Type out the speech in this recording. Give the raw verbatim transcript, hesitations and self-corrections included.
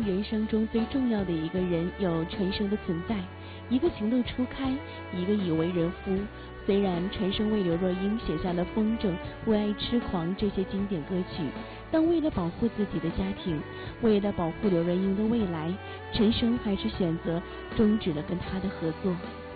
人生中最重要的一个人有陈升的存在，一个情窦初开，一个已为人夫。虽然陈升为刘若英写下了《风筝》《为爱痴狂》这些经典歌曲，但为了保护自己的家庭，为了保护刘若英的未来，陈升还是选择终止了跟她的合作。